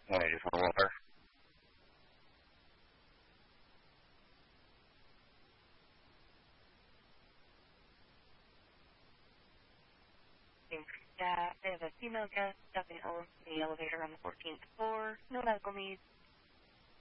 I just want water. Yeah, I have a female guest stepping out of the elevator on the 14th floor. No medical needs.